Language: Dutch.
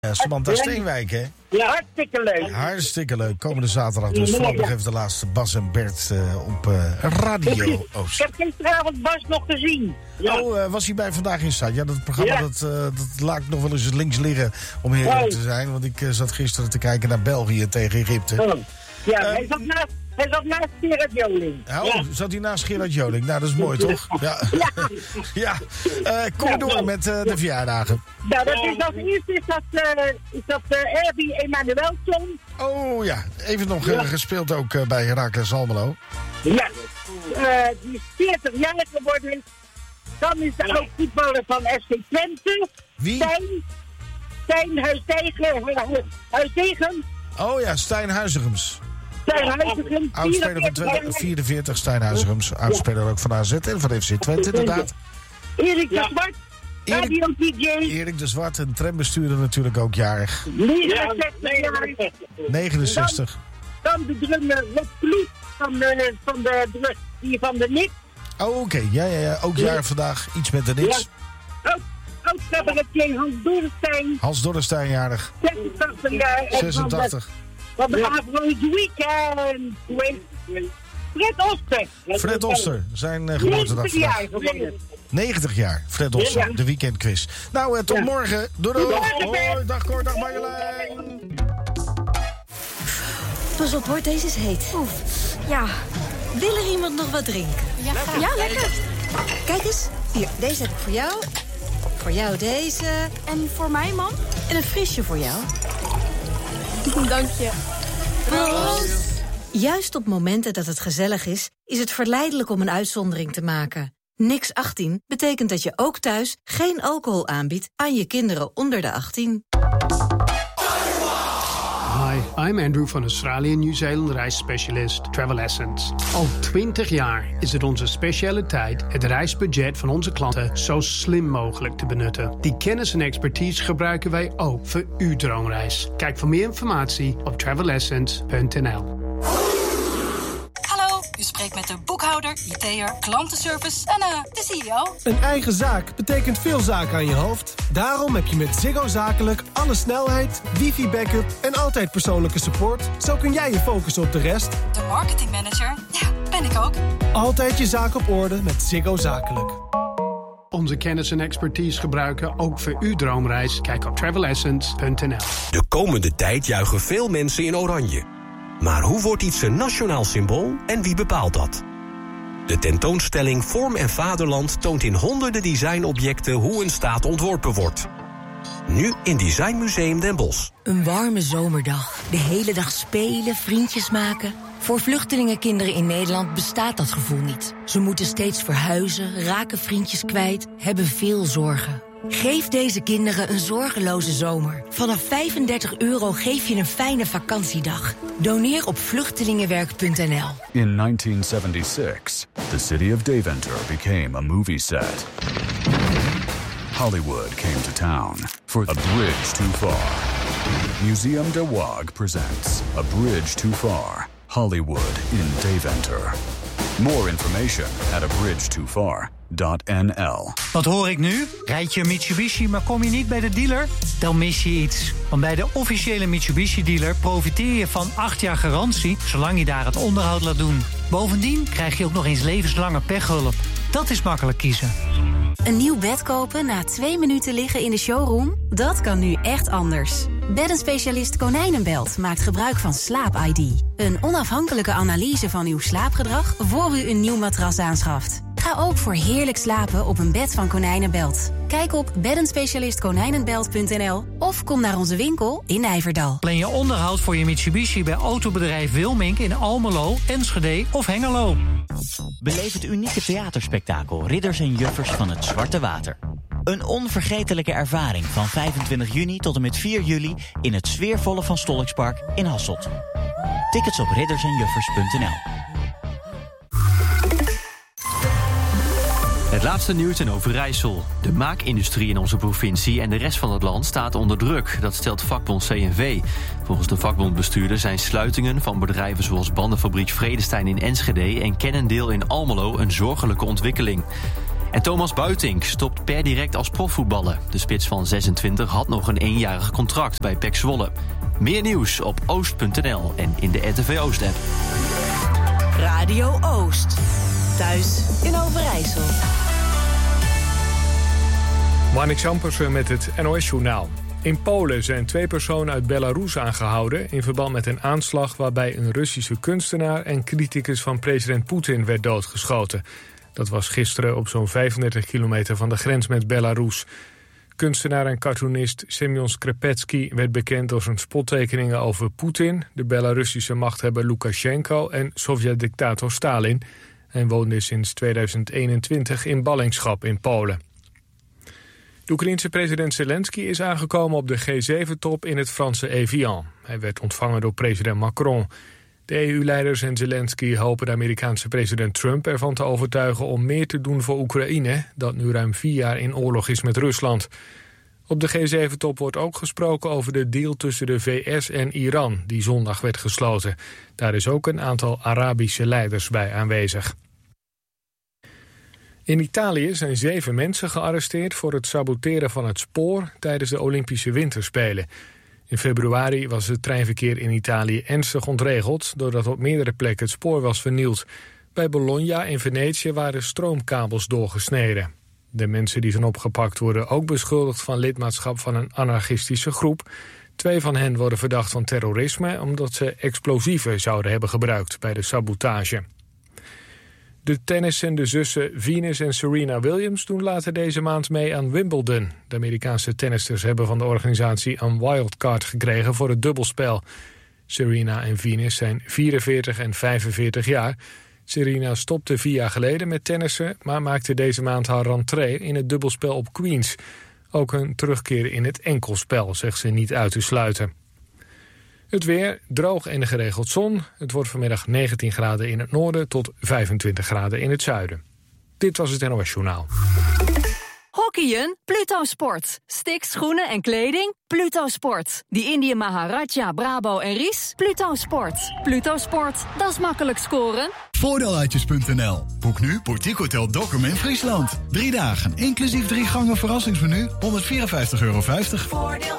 Samantha Steenwijk, hè? Ja, hartstikke leuk. Hartstikke leuk. Komende zaterdag dus vooral nog even de laatste Bas en Bert op Radio Oost. Ik heb gisteravond Bas nog gezien. Ja. Oh, was hij bij Vandaag in Stad? Ja, dat programma dat laat ik nog wel eens links liggen om eerlijk te zijn. Want ik zat gisteren te kijken naar België tegen Egypte. Oh. Ja, hij zat naast Gerard Joling. Zat hij naast Gerard Joling? Nou, dat is mooi, toch? Ja. Kom door met de verjaardagen. Nou, dat is als eerste is dat Herbie Emanuelsson. Oh ja, even nog gespeeld ook bij Heracles Almelo. Ja, die is 40 jaar geworden. Dan is er ook voetballer van FC Twente. Wie? Stijn Huizegem. Oh ja, Stijn Huizigems. Oudspeler van Twente, 44, Stijn Huizigems. Oudspeler ook van AZ en van FC Twente, inderdaad. Erik de Zwart, radio DJ. Erik de Zwart, een trambestuurder natuurlijk ook jarig. 69. Dan de drummer Rob Kloet van de Nix. Oh, oké. Ja. Ook jarig vandaag. Iets met de Nix. Ook cabaretier Hans Dorrestein. Hans Dorrestein jarig. 86 jaar. 86. Van de Afro's Weekend. Fred Oster, zijn geboortedag vandaag. 90 jaar, Fred Oster, de weekendquiz. Nou, tot morgen. Doei. Hoi, dag Cor, dag Marjolein. Pas op hoor, deze is heet. Oef, ja. Wil er iemand nog wat drinken? Ja, lekker. Kijk eens, hier, deze heb ik voor jou. Voor jou deze. En voor mij, man? En een frisje voor jou. Dank je. Proost. Juist op momenten dat het gezellig is het verleidelijk om een uitzondering te maken. Nix 18 betekent dat je ook thuis geen alcohol aanbiedt aan je kinderen onder de 18. Hi, I'm Andrew van Australië Nieuw-Zeeland reisspecialist Travel Essence. Al 20 jaar is het onze specialiteit het reisbudget van onze klanten zo slim mogelijk te benutten. Die kennis en expertise gebruiken wij ook voor uw droomreis. Kijk voor meer informatie op travelessence.nl. U spreekt met de boekhouder, IT'er, klantenservice en de CEO. Een eigen zaak betekent veel zaken aan je hoofd. Daarom heb je met Ziggo Zakelijk alle snelheid, wifi-backup en altijd persoonlijke support. Zo kun jij je focussen op de rest. De marketingmanager, ja, ben ik ook. Altijd je zaak op orde met Ziggo Zakelijk. Onze kennis en expertise gebruiken ook voor uw droomreis. Kijk op travelessence.nl. De komende tijd juichen veel mensen in oranje. Maar hoe wordt iets een nationaal symbool en wie bepaalt dat? De tentoonstelling Vorm en Vaderland toont in honderden designobjecten hoe een staat ontworpen wordt. Nu in Designmuseum Den Bosch. Een warme zomerdag. De hele dag spelen, vriendjes maken. Voor vluchtelingenkinderen in Nederland bestaat dat gevoel niet. Ze moeten steeds verhuizen, raken vriendjes kwijt, hebben veel zorgen. Geef deze kinderen een zorgeloze zomer. Vanaf €35 geef je een fijne vakantiedag. Doneer op vluchtelingenwerk.nl. In 1976, the city of Deventer became a movie set. Hollywood came to town for A Bridge Too Far. Museum de Waag presents A Bridge Too Far, Hollywood in Deventer. More information at abridgetofar.nl. Wat hoor ik nu? Rijd je een Mitsubishi, maar kom je niet bij de dealer? Dan mis je iets. Want bij de officiële Mitsubishi-dealer profiteer je van 8 jaar garantie, zolang je daar het onderhoud laat doen. Bovendien krijg je ook nog eens levenslange pechhulp. Dat is makkelijk kiezen. Een nieuw bed kopen na 2 minuten liggen in de showroom? Dat kan nu echt anders. Beddenspecialist Konijnenbelt maakt gebruik van Slaap-ID. Een onafhankelijke analyse van uw slaapgedrag voor u een nieuw matras aanschaft. Ga ook voor heerlijk slapen op een bed van Konijnenbelt. Kijk op beddenspecialistkonijnenbelt.nl of kom naar onze winkel in Nijverdal. Plan je onderhoud voor je Mitsubishi bij autobedrijf Wilmink in Almelo, Enschede of Hengelo. Beleef het unieke theaterspektakel Ridders en Juffers van het Zwarte Water. Een onvergetelijke ervaring van 25 juni tot en met 4 juli in het sfeervolle Van Stollikspark in Hasselt. Tickets op riddersenjuffers.nl. Het laatste nieuws in Overijssel. De maakindustrie in onze provincie en de rest van het land staat onder druk. Dat stelt vakbond CNV. Volgens de vakbondbestuurder zijn sluitingen van bedrijven zoals bandenfabriek Vredestein in Enschede en Kennendeel in Almelo een zorgelijke ontwikkeling. En Thomas Buitink stopt per direct als profvoetballer. De spits van 26 had nog een 1-jarig contract bij PEC Zwolle. Meer nieuws op oost.nl en in de RTV Oost-app. Radio Oost. Thuis in Overijssel. Marnik Zampersen met het NOS-journaal. In Polen zijn 2 personen uit Belarus aangehouden in verband met een aanslag waarbij een Russische kunstenaar en criticus van president Poetin werd doodgeschoten. Dat was gisteren op zo'n 35 kilometer van de grens met Belarus. Kunstenaar en cartoonist Semyon Skrepetsky werd bekend door zijn spottekeningen over Poetin, de Belarussische machthebber Lukashenko en Sovjet-dictator Stalin. Hij woonde sinds 2021 in ballingschap in Polen. De Oekraïense president Zelensky is aangekomen op de G7-top in het Franse Evian. Hij werd ontvangen door president Macron. De EU-leiders en Zelensky hopen de Amerikaanse president Trump ervan te overtuigen om meer te doen voor Oekraïne, dat nu ruim 4 jaar in oorlog is met Rusland. Op de G7-top wordt ook gesproken over de deal tussen de VS en Iran, die zondag werd gesloten. Daar is ook een aantal Arabische leiders bij aanwezig. In Italië zijn 7 mensen gearresteerd voor het saboteren van het spoor tijdens de Olympische Winterspelen. In februari was het treinverkeer in Italië ernstig ontregeld doordat op meerdere plekken het spoor was vernield. Bij Bologna en Venetië waren stroomkabels doorgesneden. De mensen die zijn opgepakt worden ook beschuldigd van lidmaatschap van een anarchistische groep. 2 van hen worden verdacht van terrorisme omdat ze explosieven zouden hebben gebruikt bij de sabotage. De tennissende zussen Venus en Serena Williams doen later deze maand mee aan Wimbledon. De Amerikaanse tennisters hebben van de organisatie een wildcard gekregen voor het dubbelspel. Serena en Venus zijn 44 en 45 jaar. Serena stopte 4 jaar geleden met tennissen, maar maakte deze maand haar rentree in het dubbelspel op Queens. Ook een terugkeer in het enkelspel zegt ze niet uit te sluiten. Het weer, droog en geregeld zon. Het wordt vanmiddag 19 graden in het noorden tot 25 graden in het zuiden. Dit was het NOS Journaal. Hockeyen? Pluto Sport. Sticks, schoenen en kleding? Pluto Sport. Die Indië Maharaja, Brabo en Ries? Pluto Sport. Pluto Sport, dat is makkelijk scoren. Voordeeluitjes.nl. Boek nu Boutique Hotel Dokkum in Friesland. 3 dagen, inclusief 3 gangen verrassingsmenu, €154,50. Voordeel